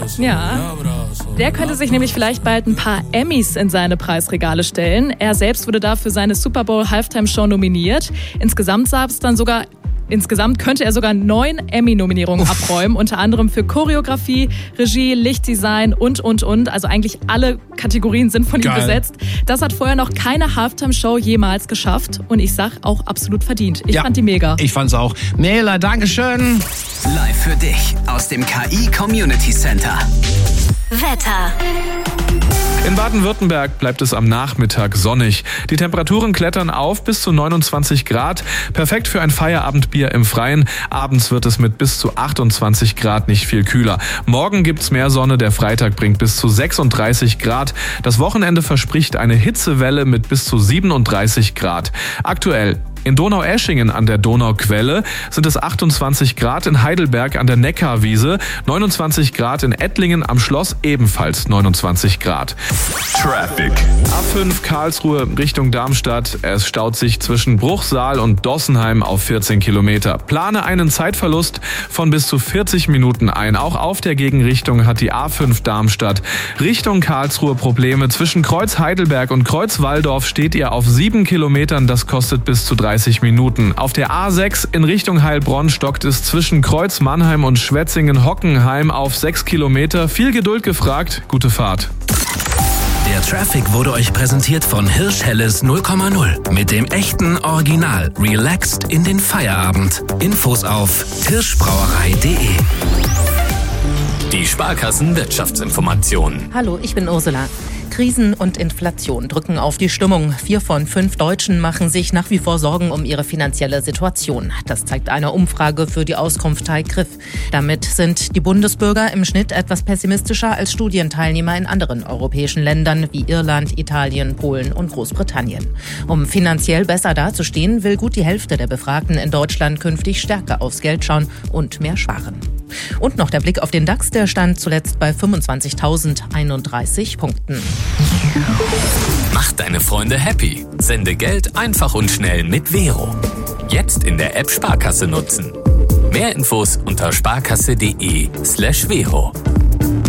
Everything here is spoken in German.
Ja, der könnte sich nämlich vielleicht bald ein paar Emmys in seine Preisregale stellen. Er selbst wurde da für seine Super Bowl Halftime Show nominiert. Insgesamt könnte er sogar 9 Emmy-Nominierungen abräumen, unter anderem für Choreografie, Regie, Lichtdesign und. Also eigentlich alle Kategorien sind von ihm besetzt. Das hat vorher noch keine Halftime-Show jemals geschafft. Und ich sag auch absolut verdient. Ich fand die mega. Ich fand's auch. Nela, Dankeschön. Live für dich aus dem KI Community Center. Wetter. In Baden-Württemberg bleibt es am Nachmittag sonnig. Die Temperaturen klettern auf bis zu 29 Grad. Perfekt für ein Feierabendbier im Freien. Abends wird es mit bis zu 28 Grad nicht viel kühler. Morgen gibt's mehr Sonne. Der Freitag bringt bis zu 36 Grad. Das Wochenende verspricht eine Hitzewelle mit bis zu 37 Grad. Aktuell in Donaueschingen an der Donauquelle sind es 28 Grad, in Heidelberg an der Neckarwiese, 29 Grad, in Ettlingen am Schloss ebenfalls 29 Grad. Traffic. A5 Karlsruhe Richtung Darmstadt. Es staut sich zwischen Bruchsal und Dossenheim auf 14 Kilometer. Plane einen Zeitverlust von bis zu 40 Minuten ein. Auch auf der Gegenrichtung hat die A5 Darmstadt Richtung Karlsruhe Probleme. Zwischen Kreuz Heidelberg und Kreuz Walldorf steht ihr auf 7 Kilometern. Das kostet bis zu 30 Minuten. Auf der A6 in Richtung Heilbronn stockt es zwischen Kreuz Mannheim und Schwetzingen-Hockenheim auf 6 Kilometer. Viel Geduld gefragt. Gute Fahrt. Der Traffic wurde euch präsentiert von Hirsch Helles 0,0. Mit dem echten Original. Relaxed in den Feierabend. Infos auf hirschbrauerei.de. Die Sparkassen-Wirtschaftsinformationen. Hallo, ich bin Ursula. Krisen und Inflation drücken auf die Stimmung. 4 von 5 Deutschen machen sich nach wie vor Sorgen um ihre finanzielle Situation. Das zeigt eine Umfrage für die Auskunftei Griff. Damit sind die Bundesbürger im Schnitt etwas pessimistischer als Studienteilnehmer in anderen europäischen Ländern wie Irland, Italien, Polen und Großbritannien. Um finanziell besser dazustehen, will gut die Hälfte der Befragten in Deutschland künftig stärker aufs Geld schauen und mehr sparen. Und noch der Blick auf den DAX, der stand zuletzt bei 25.031 Punkten. Mach deine Freunde happy. Sende Geld einfach und schnell mit Vero. Jetzt in der App Sparkasse nutzen. Mehr Infos unter sparkasse.de/Vero.